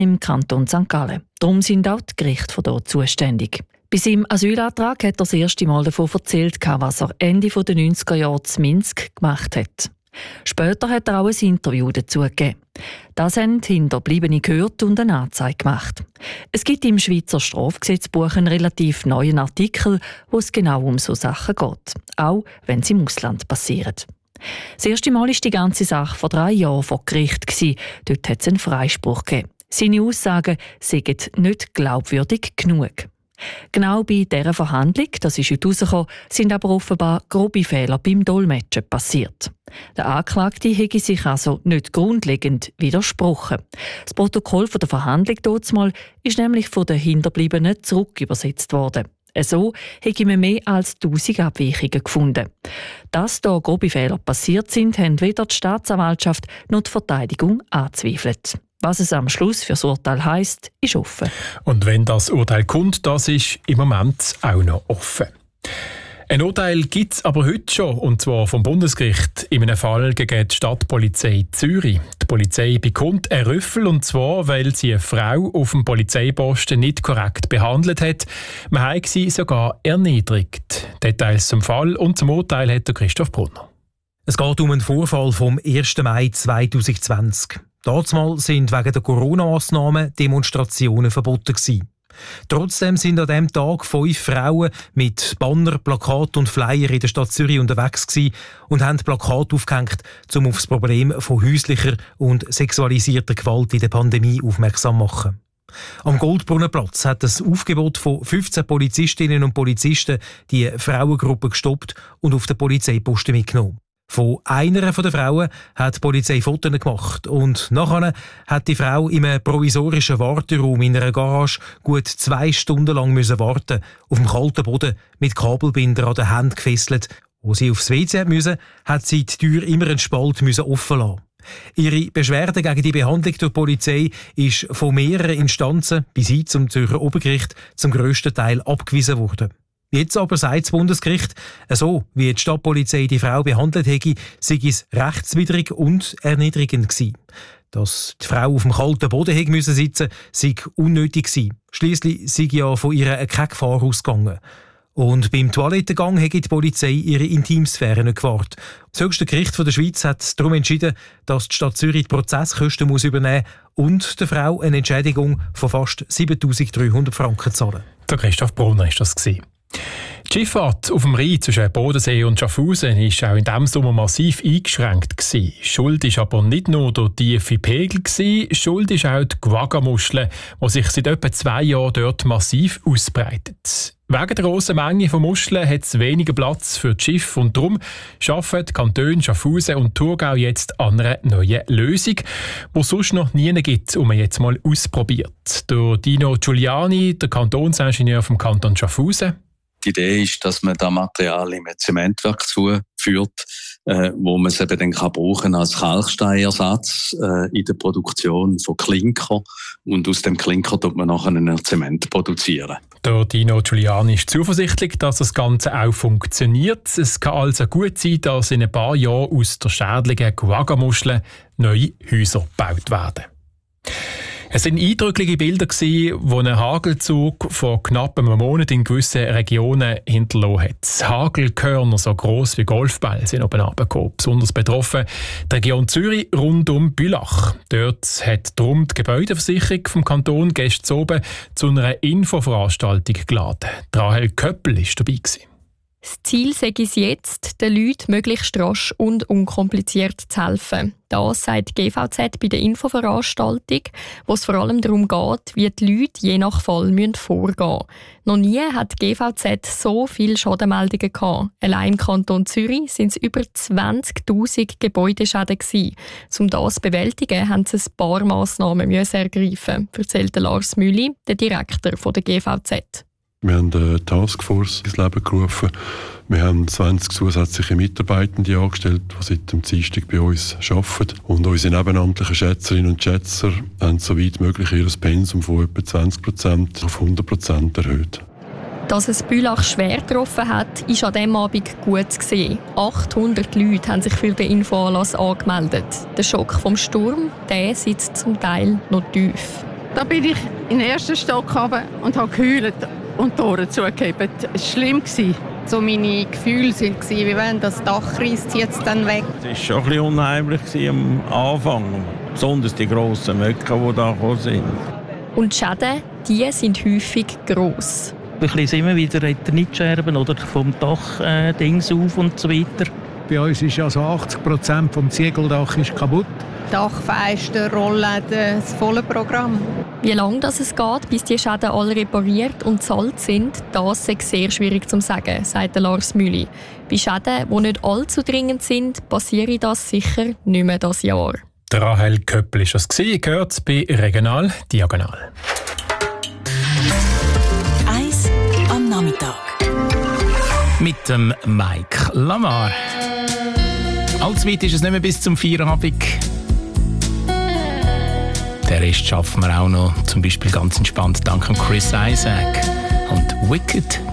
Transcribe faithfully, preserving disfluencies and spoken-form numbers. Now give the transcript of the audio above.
im Kanton Sankt Gallen. Darum sind auch die Gerichte von dort zuständig. Bei seinem Asylantrag hat er das erste Mal davon erzählt, was er Ende der neunziger Jahre in Minsk gemacht hat. Später hat er auch ein Interview dazu gegeben. Das haben Hinterbliebene gehört und eine Anzeige gemacht. Es gibt im Schweizer Strafgesetzbuch einen relativ neuen Artikel, wo es genau um so Sachen geht, auch wenn sie im Ausland passieren. Das erste Mal war die ganze Sache vor drei Jahren vor Gericht. Dort hat es einen Freispruch gegeben. Seine Aussagen seien nicht glaubwürdig genug. Genau bei dieser Verhandlung, das ist heute rausgekommen, sind aber offenbar grobe Fehler beim Dolmetschen passiert. Der Anklagte hätte sich also nicht grundlegend widersprochen. Das Protokoll von der Verhandlung damals ist nämlich von den Hinterbliebenen zurückübersetzt worden. So hätte man mehr als tausend Abweichungen gefunden. Dass da grobe Fehler passiert sind, haben weder die Staatsanwaltschaft noch die Verteidigung angezweifelt. Was es am Schluss für das Urteil heisst, ist offen. Und wenn das Urteil kommt, das ist im Moment auch noch offen. Ein Urteil gibt es aber heute schon, und zwar vom Bundesgericht, in einem Fall gegen die Stadtpolizei Zürich. Die Polizei bekommt einen Rüffel, und zwar, weil sie eine Frau auf dem Polizeiposten nicht korrekt behandelt hat. Man hat sie sogar erniedrigt. Details zum Fall und zum Urteil hat Christoph Brunner. Es geht um einen Vorfall vom ersten Mai zweitausendzwanzig. Damals sind wegen der Corona-Massnahmen Demonstrationen verboten gewesen. Trotzdem sind an diesem Tag fünf Frauen mit Banner, Plakat und Flyer in der Stadt Zürich unterwegs gewesen und haben Plakate aufgehängt, um auf das Problem von häuslicher und sexualisierter Gewalt in der Pandemie aufmerksam zu machen. Am Goldbrunnenplatz hat das Aufgebot von fünfzehn Polizistinnen und Polizisten die Frauengruppe gestoppt und auf den Polizeiposten mitgenommen. Von einer der Frauen hat die Polizei Fotos gemacht und nachher hat die Frau in einem provisorischen Warteraum in einer Garage gut zwei Stunden lang müssen warten, auf dem kalten Boden mit Kabelbinder an den Händen gefesselt. Wo sie aufs W C musste, hat sie die Tür immer einen Spalt müssen offen lassen. Ihre Beschwerde gegen die Behandlung durch die Polizei ist von mehreren Instanzen bis hin zum Zürcher Obergericht zum grössten Teil abgewiesen worden. Jetzt aber sagt das Bundesgericht, so wie die Stadtpolizei die Frau behandelt hätte, sei es rechtswidrig und erniedrigend gewesen. Dass die Frau auf dem kalten Boden hätte müssen sitzen, sei unnötig gewesen. Schliesslich sei ja von ihr keine Gefahr ausgegangen. Und beim Toilettengang hätte die Polizei ihre Intimsphäre nicht gewahrt. Das höchste Gericht der Schweiz hat darum entschieden, dass die Stadt Zürich die Prozesskosten muss übernehmen und der Frau eine Entschädigung von fast siebentausenddreihundert Franken zahlen. Der Christoph Brunner war das. Die Schifffahrt auf dem Rhein zwischen Bodensee und Schaffhausen war auch in diesem Sommer massiv eingeschränkt gewesen. Schuld war aber nicht nur der tiefe Pegel gewesen, Schuld ist auch die Quagga-Muschel, die sich seit etwa zwei Jahren dort massiv ausbreitet. Wegen der grossen Menge von Muscheln hat es weniger Platz für die Schiffe und darum arbeiten die Kantone Schaffhausen und Thurgau jetzt an einer neuen Lösung, die es sonst noch nie gibt und man jetzt mal ausprobiert. Der Dino Giuliani, der Kantonsingenieur vom Kanton Schaffhausen. Die Idee ist, dass man das Material im Zementwerk zuführt, äh, wo man es eben dann kann brauchen als Kalksteinersatz äh, in der Produktion von Klinker. Und aus dem Klinker tut man nachher einen Zement produzieren. Der Dino Giuliani ist zuversichtlich, dass das Ganze auch funktioniert. Es kann also gut sein, dass in ein paar Jahren aus der schädlichen Quagga-Muschel neue Häuser gebaut werden. Es waren eindrückliche Bilder, die ein Hagelzug vor knapp einem Monat in gewissen Regionen hinterlassen hat. Hagelkörner, so gross wie Golfbälle, sind oben runtergekommen. Besonders betroffen die Region Zürich rund um Bülach. Dort hat darum die Gebäudeversicherung vom Kanton gestern oben zu einer Infoveranstaltung geladen. Rahel Köppel war dabei. Das Ziel sei es jetzt, den Leuten möglichst rasch und unkompliziert zu helfen. Das sagt die G V Z bei der Infoveranstaltung, wo es vor allem darum geht, wie die Leute je nach Fall vorgehen müssen. Noch nie hat die G V Z so viele Schadenmeldungen gehabt. Allein im Kanton Zürich sind es über zwanzigtausend Gebäudeschäden gewesen. Um das zu bewältigen, haben sie ein paar Massnahmen ergreifen, erzählt Lars Mühli, der Direktor der G V Z. Wir haben eine Taskforce ins Leben gerufen. Wir haben zwanzig zusätzliche Mitarbeitende angestellt, die seit dem Dienstag bei uns arbeiten. Und unsere nebenamtlichen Schätzerinnen und Schätzer haben so weit möglich ihr Pensum von etwa zwanzig Prozent auf hundert Prozent erhöht. Dass es Bülach schwer getroffen hat, ist an diesem Abend gut zu sehen. achthundert Leute haben sich für den Infoanlass angemeldet. Der Schock vom Sturm, der sitzt zum Teil noch tief. Da bin ich in den ersten Stock runter und habe geheult und die Tore zugegeben. Es war schlimm. So meine Gefühle waren, wie wenn das Dach reisst jetzt dann weg. Es war schon ein bisschen unheimlich am Anfang, besonders die grossen Möcken, die da gekommen sind. Und die Schäden, die sind häufig gross. Wir sind immer wieder Eternitscherben oder vom Dach äh, Dings auf und so weiter. Bei uns ist also achtzig Prozent vom Ziegeldach ist kaputt. Dachfenster, Rollläden, das volle Programm. Wie lange das es geht, bis die Schäden alle repariert und zahlt sind, das ist sehr schwierig zu sagen, sagt Lars Mühli. Bei Schäden, die nicht allzu dringend sind, passiere das sicher nicht mehr dieses Jahr. Der Rahel Köppel war das, gehört bei Regional Diagonal. Eis am Nachmittag. Mit dem Mike Lamar. Allzu weit ist es nicht mehr bis zum Feierabend. Den Rest schaffen wir auch noch, zum Beispiel ganz entspannt dank Chris Isaac und Wicked